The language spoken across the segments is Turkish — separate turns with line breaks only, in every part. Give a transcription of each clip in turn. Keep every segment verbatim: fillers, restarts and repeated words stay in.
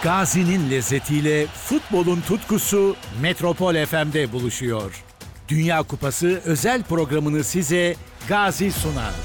Gazi'nin lezzetiyle futbolun tutkusu Metropol F M'de buluşuyor. Dünya Kupası özel programını size Gazi sunar.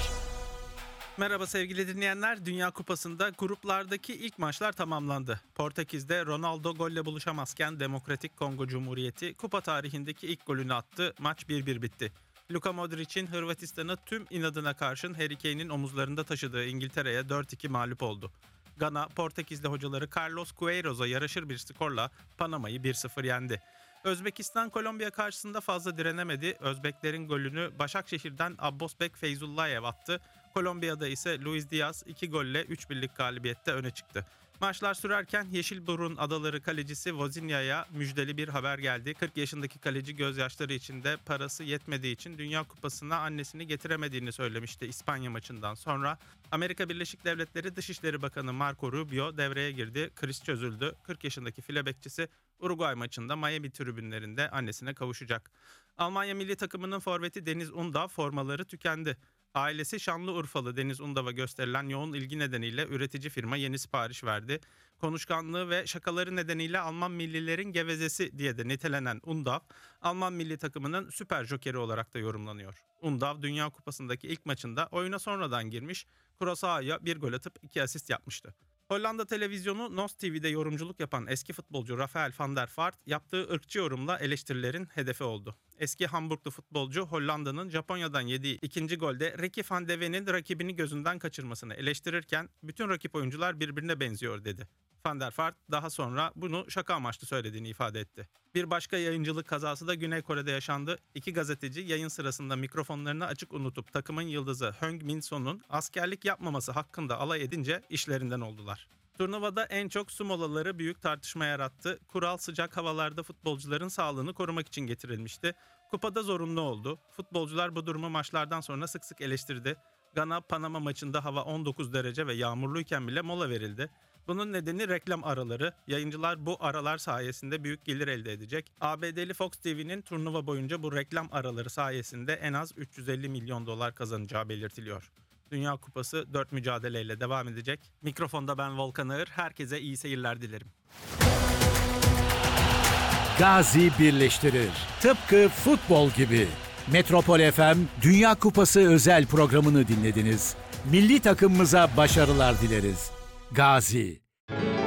Merhaba sevgili dinleyenler. Dünya Kupası'nda gruplardaki ilk maçlar tamamlandı. Portekiz'de Ronaldo golle buluşamazken Demokratik Kongo Cumhuriyeti kupa tarihindeki ilk golünü attı. Maç bir bir bitti. Luka Modric'in Hırvatistan'ı tüm inadına karşın Harry Kane'in omuzlarında taşıdığı İngiltere'ye dört iki mağlup oldu. Gana, Portekizli hocaları Carlos Queiroz'a yaraşır bir skorla Panama'yı bir sıfır yendi. Özbekistan Kolombiya karşısında fazla direnemedi. Özbeklerin golünü Başakşehir'den Abbosbek Feyzullayev attı. Kolombiya'da ise Luis Diaz iki golle üç birlik galibiyette öne çıktı. Maçlar sürerken Yeşilburun Adaları kalecisi Vozinha'ya müjdeli bir haber geldi. kırk yaşındaki kaleci gözyaşları içinde parası yetmediği için Dünya Kupası'na annesini getiremediğini söylemişti İspanya maçından sonra. Amerika Birleşik Devletleri Dışişleri Bakanı Marco Rubio devreye girdi. Kriz çözüldü. kırk yaşındaki file bekçisi Uruguay maçında Miami tribünlerinde annesine kavuşacak. Almanya milli takımının forveti Deniz Undav formaları tükendi. Ailesi Şanlıurfalı Deniz Undav'a gösterilen yoğun ilgi nedeniyle üretici firma yeni sipariş verdi. Konuşkanlığı ve şakaları nedeniyle Alman millilerin gevezesi diye de nitelenen Undav, Alman milli takımının süper jokeri olarak da yorumlanıyor. Undav, Dünya Kupası'ndaki ilk maçında oyuna sonradan girmiş, Curaçao'ya bir gol atıp iki asist yapmıştı. Hollanda televizyonu Nos T V'de yorumculuk yapan eski futbolcu Rafael van der Vaart yaptığı ırkçı yorumla eleştirilerin hedefi oldu. Eski Hamburglu futbolcu Hollanda'nın Japonya'dan yediği ikinci golde Ricky van de Ven'in rakibini gözünden kaçırmasını eleştirirken bütün rakip oyuncular birbirine benziyor dedi. Van der Vaart daha sonra bunu şaka amaçlı söylediğini ifade etti. Bir başka yayıncılık kazası da Güney Kore'de yaşandı. İki gazeteci yayın sırasında mikrofonlarını açık unutup takımın yıldızı Heung Min Son'un askerlik yapmaması hakkında alay edince işlerinden oldular. Turnuvada en çok su molaları büyük tartışma yarattı. Kural sıcak havalarda futbolcuların sağlığını korumak için getirilmişti. Kupada zorunlu oldu. Futbolcular bu durumu maçlardan sonra sık sık eleştirdi. Gana-Panama maçında hava on dokuz derece ve yağmurluyken bile mola verildi. Bunun nedeni reklam araları. Yayıncılar bu aralar sayesinde büyük gelir elde edecek. A B D'li Fox T V'nin turnuva boyunca bu reklam araları sayesinde en az üç yüz elli milyon dolar kazanacağı belirtiliyor. Dünya Kupası dört mücadeleyle devam edecek. Mikrofonda ben Volkan Ağır. Herkese iyi seyirler dilerim.
Gazi birleştirir. Tıpkı futbol gibi. Metropol F M Dünya Kupası özel programını dinlediniz. Milli takımımıza başarılar dileriz. Gazi.